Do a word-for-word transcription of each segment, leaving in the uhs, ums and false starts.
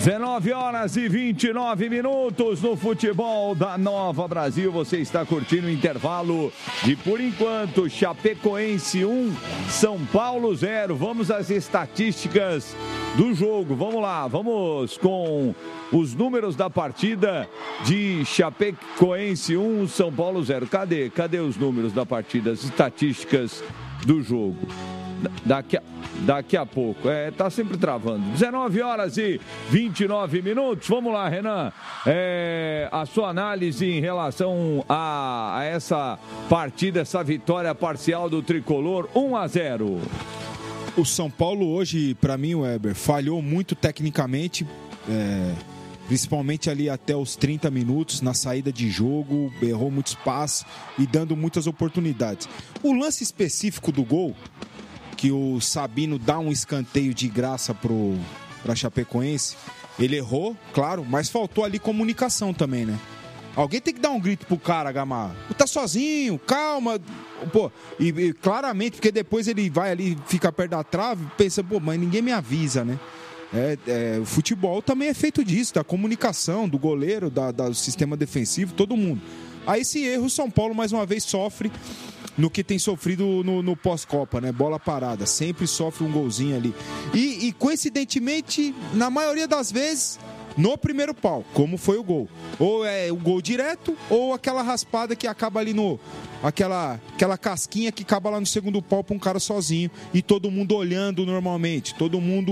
dezenove horas e vinte e nove minutos no futebol da Nova Brasil. Você está curtindo o intervalo de, por enquanto, Chapecoense um, São Paulo zero. Vamos às estatísticas do jogo. Vamos lá, vamos com os números da partida de Chapecoense um, São Paulo zero. Cadê? Cadê os números da partida, as estatísticas do jogo? Daqui a, daqui a pouco. É, tá sempre travando. dezenove horas e vinte e nove minutos. Vamos lá, Renan. É, a sua análise em relação a, a essa partida, essa vitória parcial do Tricolor, um a zero. O São Paulo hoje, para mim, Weber, falhou muito tecnicamente, é, principalmente ali até os trinta minutos, na saída de jogo, errou muitos passes e dando muitas oportunidades. O lance específico do gol, que o Sabino dá um escanteio de graça para Chapecoense, ele errou, claro, mas faltou ali comunicação também, né? Alguém tem que dar um grito pro cara, Gamarra. Tá sozinho, calma. Pô, e, e claramente, porque depois ele vai ali, fica perto da trave, pensa, pô, mas ninguém me avisa, né? É, é, o futebol também é feito disso, da comunicação, do goleiro, da, da, do sistema defensivo, todo mundo. Aí esse erro o São Paulo mais uma vez sofre no que tem sofrido no, no pós-Copa, né? Bola parada, sempre sofre um golzinho ali. E, e coincidentemente, na maioria das vezes, no primeiro pau, como foi o gol. Ou é o gol direto, ou aquela raspada que acaba ali no... Aquela, aquela casquinha que acaba lá no segundo pau para um cara sozinho e todo mundo olhando normalmente, todo mundo...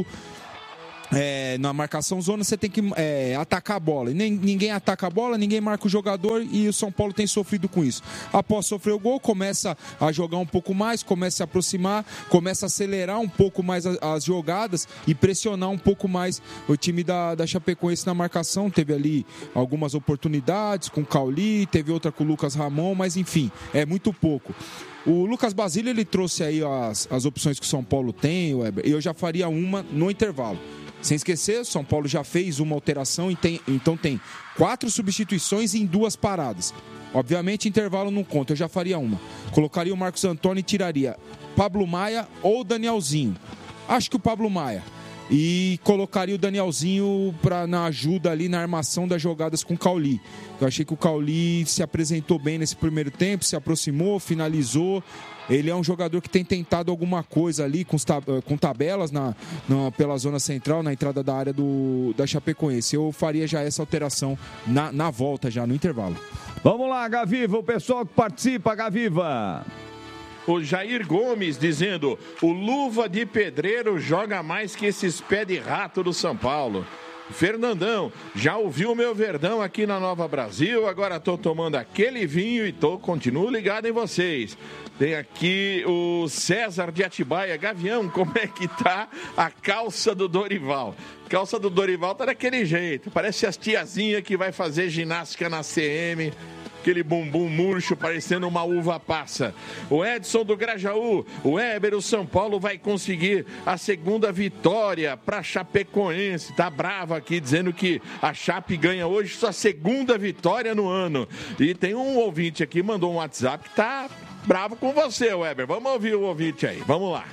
É, na marcação zona você tem que é, atacar a bola. Nem, ninguém ataca a bola, ninguém marca o jogador e o São Paulo tem sofrido com isso. Após sofrer o gol, começa a jogar um pouco mais, começa a se aproximar, começa a acelerar um pouco mais as, as jogadas e pressionar um pouco mais o time da, da Chapecoense na marcação. Teve ali algumas oportunidades com o Cauli, teve outra com o Lucas Ramon, mas enfim, é muito pouco. O Lucas Basílio, ele trouxe aí as, as opções que o São Paulo tem, Weber, e eu já faria uma no intervalo. Sem esquecer, o São Paulo já fez uma alteração e tem, então tem quatro substituições em duas paradas. Obviamente, intervalo não conta, eu já faria uma. Colocaria o Marcos Antônio e tiraria Pablo Maia ou Danielzinho. Acho que o Pablo Maia. E colocaria o Danielzinho pra, na ajuda ali na armação das jogadas com o Cauli. Eu achei que o Cauli se apresentou bem nesse primeiro tempo, se aproximou, finalizou. Ele é um jogador que tem tentado alguma coisa ali com, com tabelas na, na, pela zona central, na entrada da área do, da Chapecoense. Eu faria já essa alteração na, na volta, já no intervalo. Vamos lá, Gaviva, o pessoal que participa, Gaviva. O Jair Gomes dizendo: o Luva de Pedreiro joga mais que esses pé de rato do São Paulo. Fernandão, já ouviu o meu Verdão aqui na Nova Brasil, agora estou tomando aquele vinho e tô, continuo ligado em vocês. Tem aqui o César de Atibaia. Gavião, como é que tá a calça do Dorival? Calça do Dorival tá daquele jeito, parece as tiazinhas que vai fazer ginástica na C M. Aquele bumbum murcho parecendo uma uva passa. O Edson do Grajaú, o Weber, o São Paulo vai conseguir a segunda vitória para Chapecoense. Tá bravo aqui dizendo que a Chape ganha hoje sua segunda vitória no ano. E tem um ouvinte aqui, mandou um WhatsApp que tá bravo com você, Weber. Vamos ouvir o ouvinte aí, vamos lá.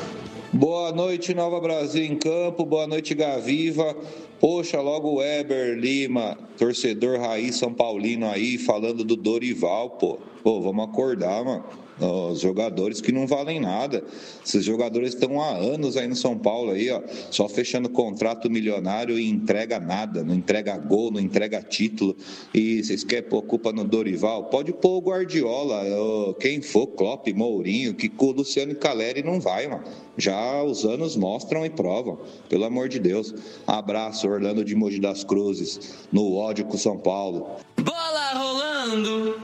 Boa noite, Nova Brasil em campo. Boa noite, Gaviva. Poxa, logo o Weber Lima, torcedor raiz São Paulino aí, falando do Dorival, pô. Pô, vamos acordar, mano. Os jogadores que não valem nada. Esses jogadores estão há anos aí no São Paulo aí, ó, só fechando contrato milionário e entrega nada, não entrega gol, não entrega título. E vocês querem pôr culpa no Dorival? Pode pôr o Guardiola, quem for, Klopp, Mourinho, que com o Luciano Caleri não vai, mano. Já os anos mostram e provam, pelo amor de Deus. Abraço, Orlando de Mogi das Cruzes, no ódio com o São Paulo. Bola rolando.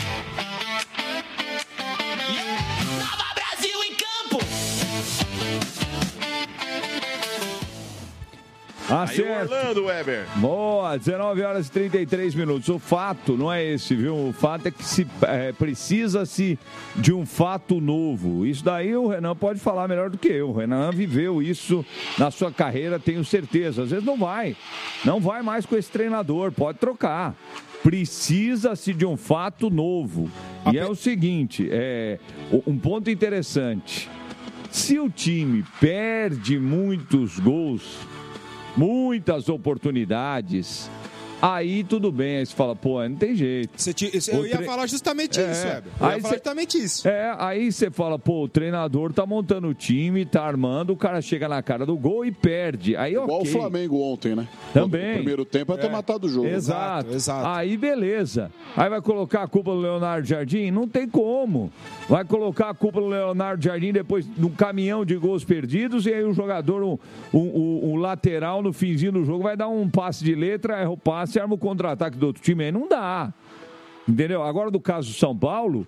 Acerto. Aí, Orlando, Weber. Boa, dezenove horas e trinta e três minutos. O fato não é esse, viu? O fato é que se, é, precisa-se de um fato novo. Isso daí o Renan pode falar melhor do que eu. O Renan viveu isso na sua carreira, tenho certeza. Às vezes não vai. Não vai mais com esse treinador, pode trocar. Precisa-se de um fato novo. E é o seguinte, é, um ponto interessante. Se o time perde muitos gols, muitas oportunidades, aí tudo bem, aí você fala, pô, não tem jeito. Você te, eu ia tre... falar justamente é, isso, Weber. Eu aí ia falar cê, justamente isso. É, aí você fala, pô, o treinador tá montando o time, tá armando, o cara chega na cara do gol e perde. Aí, igual okay. o Flamengo ontem, né? Também. No primeiro tempo é ter matado o jogo. Exato, exato, exato. Aí beleza. Aí vai colocar a culpa do Leonardo Jardim? Não tem como. Vai colocar a culpa do Leonardo Jardim depois num caminhão de gols perdidos e aí o jogador, o um, um, um lateral no finzinho do jogo vai dar um passe de letra, erra o passe, arma o contra-ataque do outro time. Aí não dá. Entendeu? Agora do caso do São Paulo,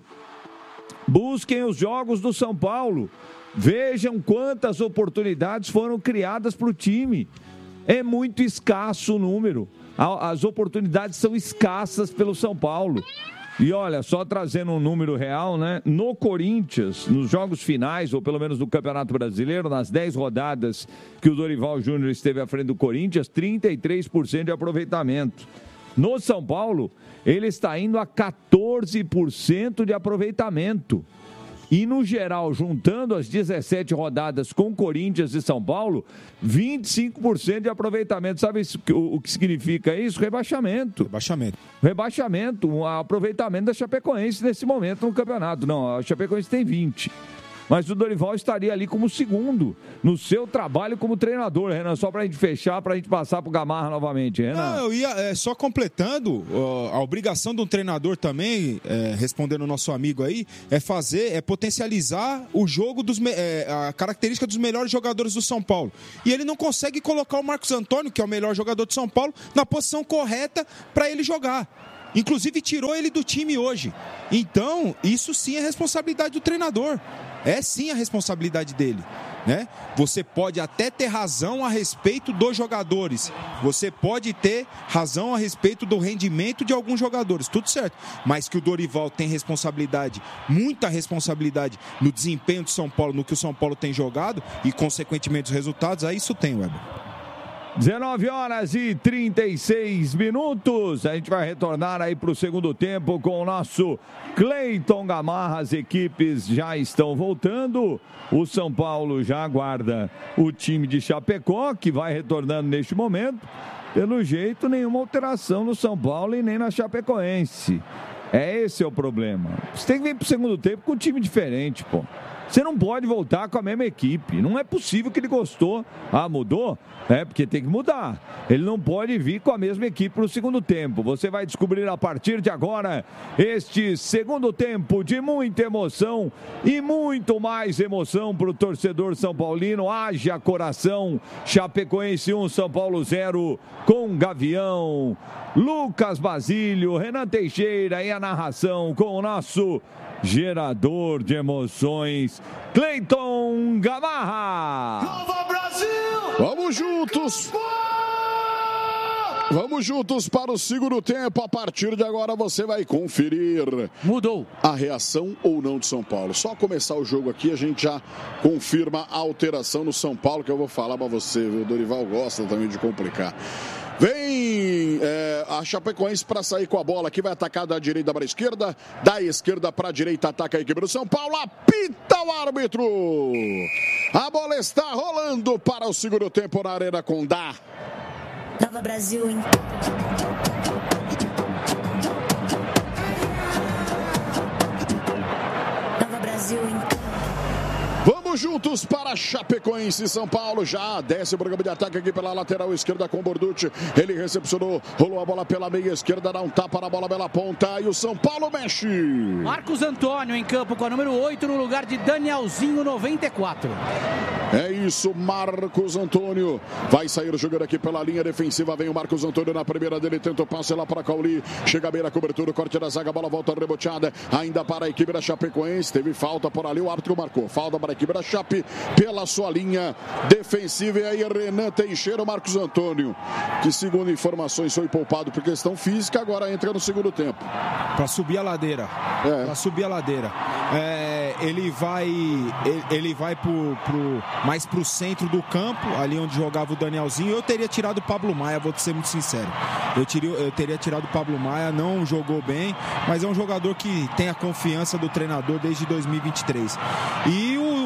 busquem os jogos do São Paulo. Vejam quantas oportunidades foram criadas para o time. É muito escasso o número. As oportunidades são escassas pelo São Paulo. E olha, só trazendo um número real, né? No Corinthians, nos jogos finais, ou pelo menos no Campeonato Brasileiro, nas dez rodadas que o Dorival Júnior esteve à frente do Corinthians, trinta e três por cento de aproveitamento. No São Paulo, ele está indo a quatorze por cento de aproveitamento. E, no geral, juntando as dezessete rodadas com Corinthians e São Paulo, vinte e cinco por cento de aproveitamento. Sabe isso, o, o que significa isso? Rebaixamento. Rebaixamento. Rebaixamento, um aproveitamento da Chapecoense nesse momento no campeonato. Não, a Chapecoense tem vinte. Mas o Dorival estaria ali como segundo no seu trabalho como treinador, Renan, só pra gente fechar, pra gente passar pro Gamarra novamente, Renan. Não, eu ia, é, só completando, ó, a obrigação de um treinador também, é, respondendo o nosso amigo aí, é fazer, é potencializar o jogo, dos, é, a característica dos melhores jogadores do São Paulo. E ele não consegue colocar o Marcos Antônio, que é o melhor jogador do São Paulo, na posição correta para ele jogar. Inclusive tirou ele do time hoje. Então, isso sim é responsabilidade do treinador. É sim a responsabilidade dele, né? Você pode até ter razão a respeito dos jogadores. Você pode ter razão a respeito do rendimento de alguns jogadores, tudo certo. Mas que o Dorival tem responsabilidade, muita responsabilidade no desempenho do São Paulo, no que o São Paulo tem jogado e, consequentemente, os resultados, aí isso tem, Weber. dezenove horas e trinta e seis minutos. A gente vai retornar aí para o segundo tempo com o nosso Cleiton Gamarra. As equipes já estão voltando. O São Paulo já aguarda o time de Chapecó, que vai retornando neste momento. Pelo jeito, nenhuma alteração no São Paulo e nem na Chapecoense. É esse é o problema. Você tem que vir para o segundo tempo com um time diferente, pô. Você não pode voltar com a mesma equipe. Não é possível que ele gostou. Ah, mudou? É, porque tem que mudar. Ele não pode vir com a mesma equipe no segundo tempo. Você vai descobrir a partir de agora este segundo tempo de muita emoção e muito mais emoção para o torcedor são paulino. Haja coração. Chapecoense um, São Paulo zero com Gavião, Lucas Basílio, Renan Teixeira e a narração com o nosso gerador de emoções, Cleiton Gamarra. Nova Brasil! Vamos juntos! Vamos juntos para o segundo tempo. A partir de agora você vai conferir. Mudou a reação ou não de São Paulo. Só começar o jogo aqui a gente já confirma a alteração no São Paulo, que eu vou falar para você, viu? O Dorival gosta também de complicar. Vem é, a Chapecoense para sair com a bola aqui, vai atacar da direita para a esquerda, da esquerda para a direita ataca a equipe do São Paulo, apita o árbitro. A bola está rolando para o segundo tempo na Arena Condá. Nova Brasil, hein? Nova Brasil, hein? Vamos juntos para Chapecoense, São Paulo. Já desce o programa de ataque aqui pela lateral esquerda com Borducci. Ele recepcionou, rolou a bola pela meia esquerda, dá um tapa na bola pela ponta e o São Paulo mexe. Marcos Antônio em campo com a número oito no lugar de Danielzinho, noventa e quatro. É isso, Marcos Antônio. Vai sair jogando aqui pela linha defensiva. Vem o Marcos Antônio na primeira dele, tenta o passe lá para Cauli. Chega bem na cobertura, corte da zaga, a bola volta reboteada. Ainda para a equipe da Chapecoense. Teve falta por ali, o árbitro marcou. Falta para a equipe da Chape pela sua linha defensiva. E aí Renan Teixeira, o Marcos Antônio, que segundo informações foi poupado por questão física, agora entra no segundo tempo. Para subir a ladeira. É. Para subir a ladeira. É, ele vai ele, ele vai pro, pro, mais pro centro do campo, ali onde jogava o Danielzinho. Eu teria tirado o Pablo Maia, vou ser muito sincero. Eu, teria, eu teria tirado o Pablo Maia, não jogou bem, mas é um jogador que tem a confiança do treinador desde dois mil e vinte e três. E o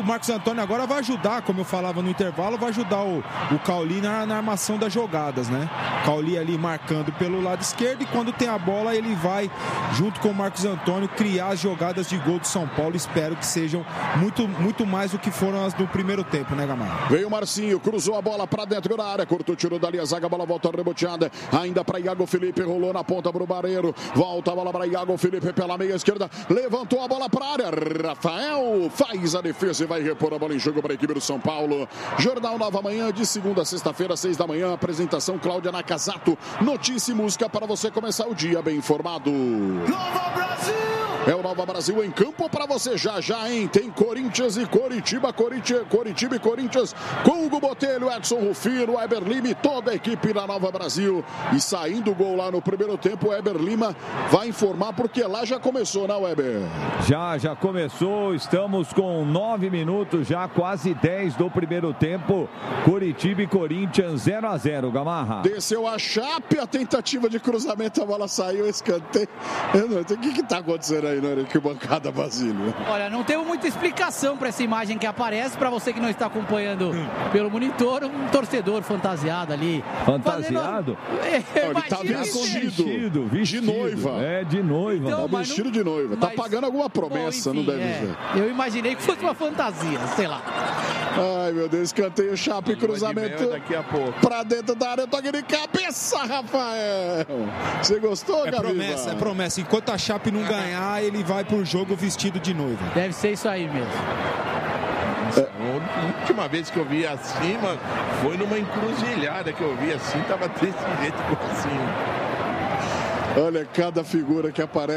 Marcos Antônio agora vai ajudar, como eu falava no intervalo, vai ajudar o, o Cauli na, na armação das jogadas, né? Cauli ali marcando pelo lado esquerdo e quando tem a bola ele vai, junto com o Marcos Antônio, criar as jogadas de gol do São Paulo. Espero que sejam muito, muito mais do que foram as do primeiro tempo, né, Gamarra? Veio o Marcinho, cruzou a bola pra dentro da área, cortou, tirou dali a zaga, a bola volta reboteada, ainda pra Iago Felipe, rolou na ponta pro Barreiro, volta a bola pra Iago Felipe pela meia esquerda, levantou a bola pra área, Rafael faz a defesa e vai repor a bola em jogo para a equipe do São Paulo. Jornal Nova Manhã, de segunda a sexta-feira, seis da manhã, apresentação Cláudia Nakazato, notícia e música para você começar o dia bem informado. Nova Brasil! É o Nova Brasil em campo para você já já, hein? Tem Corinthians e Coritiba, Coritiba, Coritiba e Corinthians, com Hugo Botelho, Edson Rufino, Weber Lima e toda a equipe da Nova Brasil. E saindo o gol lá no primeiro tempo, o Weber Lima vai informar, porque lá já começou, né, Weber? Já, já começou, estamos com nove minutos, já quase dez do primeiro tempo. Coritiba e Corinthians zero a zero, Gamarra. Desceu a Chape, a tentativa de cruzamento, a bola saiu, escanteio. Eu não, o que que tá acontecendo aí? Que bancada Basílio. Olha, não temos muita explicação para essa imagem que aparece. Para você que não está acompanhando pelo monitor, um torcedor fantasiado ali. Fantasiado? Fazendo... Ele tá vestido, vestido, vestido. De noiva. É, de noiva. Então, tá vestido não... de noiva. Tá mas... pagando alguma promessa, bom, enfim, não deve é. ser. Eu imaginei que fosse uma fantasia, sei lá. Ai, meu Deus, escanteio, Chape, e cruzamento daqui a pouco. Pra dentro da área, toque de cabeça, Rafael. Você gostou, é Gabriel? Promessa, é promessa. Enquanto a Chape não ganhar, ele vai pro jogo vestido de noiva. Deve ser isso aí mesmo. É. A última vez que eu vi assim, mano, foi numa encruzilhada que eu vi assim, tava desse jeito assim. Olha, cada figura que aparece.